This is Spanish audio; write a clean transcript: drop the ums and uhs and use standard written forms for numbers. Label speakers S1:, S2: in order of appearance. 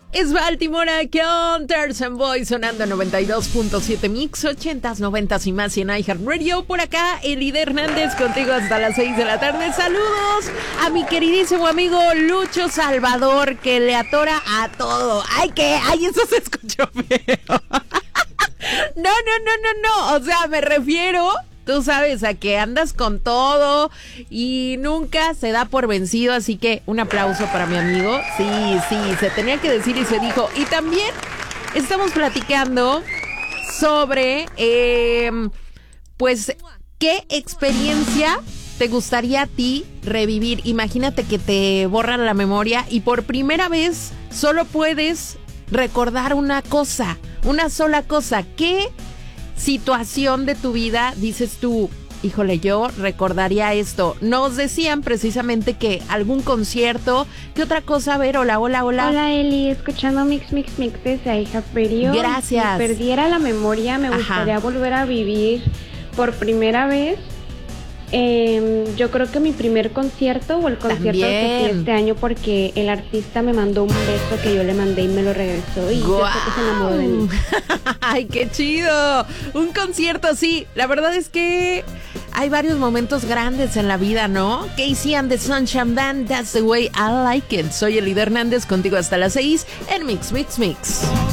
S1: Es Baltimore con Tarzan Boy sonando 92.7 Mix, 80s, 90s y más y en iHeartRadio. Por acá, Elide Hernández contigo hasta las 6 de la tarde. Saludos a mi queridísimo amigo Lucho Salvador, que le atora a todo. ¡Ay, qué! ¡Ay, eso se escuchó feo! No. O sea, me refiero... Tú sabes, a que andas con todo y nunca se da por vencido, así que un aplauso para mi amigo. Sí, se tenía que decir y se dijo. Y también estamos platicando sobre, pues, ¿qué experiencia te gustaría a ti revivir? Imagínate que te borran la memoria y por primera vez solo puedes recordar una cosa, una sola cosa. ¿Qué situación de tu vida dices tú, híjole, yo recordaría esto? Nos decían precisamente que algún concierto, ¿qué otra cosa? A ver, hola.
S2: Hola Eli, escuchando Mix desde iHeartRadio.
S1: Gracias.
S2: Si perdiera la memoria, me gustaría volver a vivir por primera vez. Yo creo que mi primer concierto o el concierto que fui este año, porque el artista me mandó un beso que yo le mandé y me lo regresó y yo creo que se enamoró de mí.
S1: ¡Ay, qué chido! Un concierto, sí. La verdad es que hay varios momentos grandes en la vida, ¿no? Casey and the Sunshine Band, That's the Way I Like It. Soy Elide Hernández, contigo hasta las 6 en Mix.